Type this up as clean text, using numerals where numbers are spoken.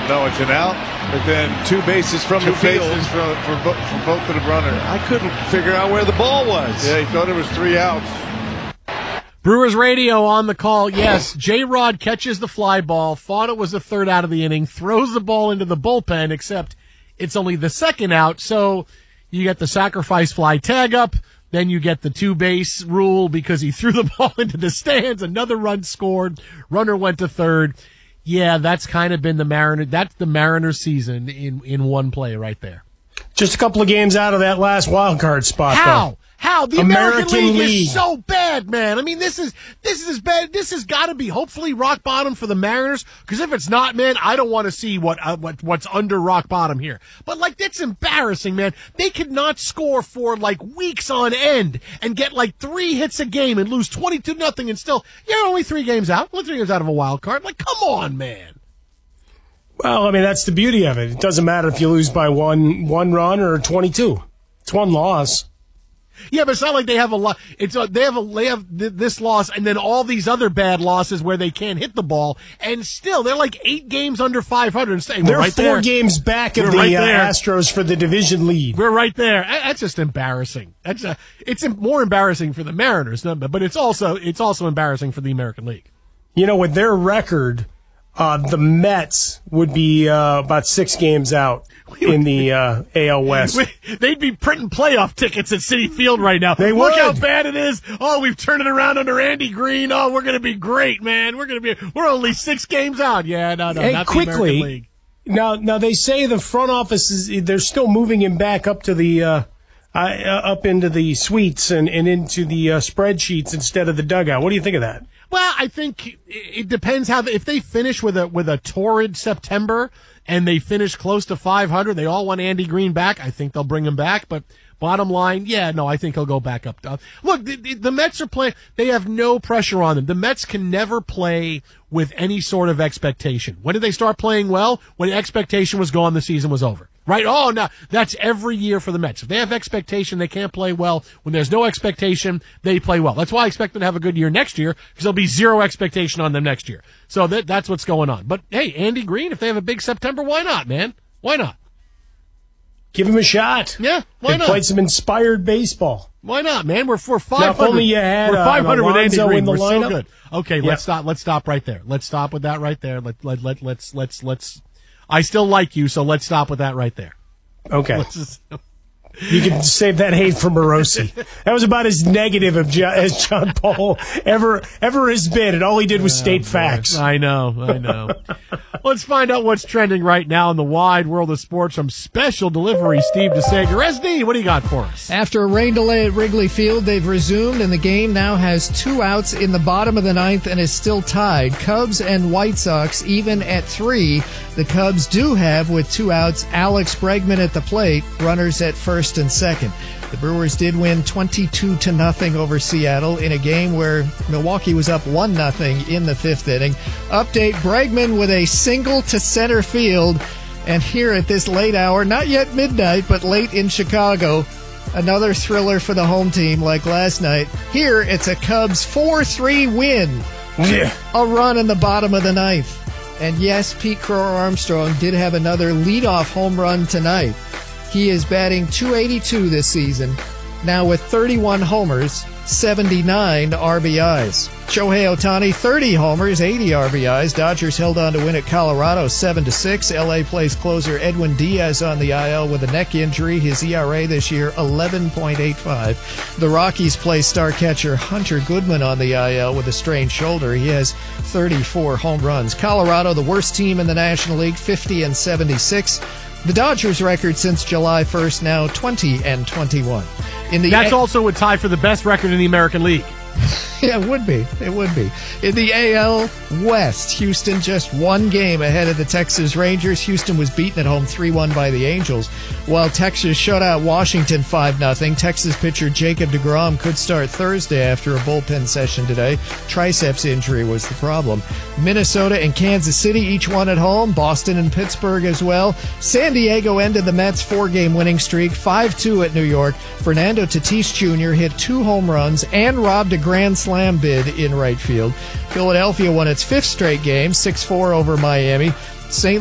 one. No, it's an out, but then 2 bases from the field. 2 bases for both of the runners. I couldn't figure out where the ball was. Yeah, he thought it was 3 outs. Brewers Radio on the call. Yes, J-Rod catches the fly ball, thought it was the 3rd out of the inning, throws the ball into the bullpen, except it's only the 2nd out, so you get the sacrifice fly tag up, then you get the 2-base rule because he threw the ball into the stands, another run scored, runner went to 3rd. Yeah, that's kind of been that's the Mariners season in one play right there. Just a couple of games out of that last wild card spot, though. How? The American League is so bad, man. I mean, this is as bad. This has got to be hopefully rock bottom for the Mariners. Because if it's not, man, I don't want to see what's under rock bottom here. But like, that's embarrassing, man. They could not score for like weeks on end and get like 3 hits a game and lose 22-0 and still, only 3 games out. Only 3 games out of a wild card. Like, come on, man. Well, I mean, that's the beauty of it. It doesn't matter if you lose by one run or 22. It's 1 loss. Yeah, but it's not like they have a lot. They have this loss and then all these other bad losses where they can't hit the ball, and still they're like 8 games under 500. They're right 4 games back of the Astros for the division lead. We're right there. That's just embarrassing. It's more embarrassing for the Mariners, but it's also embarrassing for the American League. With their record, the Mets would be about 6 games out in the AL West. They'd be printing playoff tickets at Citi Field right now. They Look would. how bad it is. Oh, we've turned it around under Andy Green. Oh, we're going to be great, man. We're only 6 games out. Yeah, no, hey, not quickly, the American League. Now they say the front office they're still moving him back up to the up into the suites and into the spreadsheets instead of the dugout. What do you think of that? Well, I think it depends if they finish with a torrid September and they finish close to 500, they all want Andy Green back. I think they'll bring him back, but bottom line, I think he'll go back up. Look, the Mets are playing. They have no pressure on them. The Mets can never play with any sort of expectation. When did they start playing well? When the expectation was gone, the season was over. Right? Oh, no, that's every year for the Mets. If they have expectation, they can't play well. When there's no expectation, they play well. That's why I expect them to have a good year next year, because there'll be 0 expectation on them next year. So that's what's going on. But hey, Andy Green, if they have a big September, why not, man? Why not? Give him a shot. Yeah, why not? Played some inspired baseball. Why not, man? We're 500. Now, if only you had, we're 500 with Andy Green. We're lineup. so good. Okay, let's stop right there. Let's stop with that right there. Let's. I still like you, so let's stop with that right there. Okay. You can save that hate for Morosi. That was about as negative as John Paul ever has been, and all he did was state facts. I know. Let's find out what's trending right now in the wide world of sports from Special Delivery, Steve DeSager. SD, what do you got for us? After a rain delay at Wrigley Field, they've resumed, and the game now has 2 outs in the bottom of the 9th and is still tied. Cubs and White Sox even at 3. The Cubs do have, with 2 outs, Alex Bregman at the plate, runners at first and second. The Brewers did win 22-0 over Seattle in a game where Milwaukee was up 1-0 in the 5th inning. Update, Bregman with a single to center field. And here at this late hour, not yet midnight, but late in Chicago, another thriller for the home team like last night. Here, it's a Cubs 4-3 win. Yeah. A run in the bottom of the 9th. And yes, Pete Crow Armstrong did have another leadoff home run tonight. He is batting .282 this season, now with 31 homers, 79 RBIs. Shohei Ohtani, 30 homers, 80 RBIs. Dodgers held on to win at Colorado 7-6. LA plays closer Edwin Diaz on the IL with a neck injury. His ERA this year, 11.85. The Rockies play star catcher Hunter Goodman on the IL with a strained shoulder. He has 34 home runs. Colorado, the worst team in the National League, 50-76. The Dodgers' record since July 1st, now 20-21. That's also a tie for the best record in the American League. Yeah, it would be. It would be. In the AL West, Houston just 1 game ahead of the Texas Rangers. Houston was beaten at home 3-1 by the Angels, while Texas shut out Washington 5-0. Texas pitcher Jacob deGrom could start Thursday after a bullpen session today. Triceps injury was the problem. Minnesota and Kansas City, each one at home. Boston and Pittsburgh as well. San Diego ended the Mets' 4-game winning streak, 5-2 at New York. Fernando Tatis Jr. hit 2 home runs and robbed a grand slam bid in right field. Philadelphia won its 5th straight game, 6-4 over Miami. St.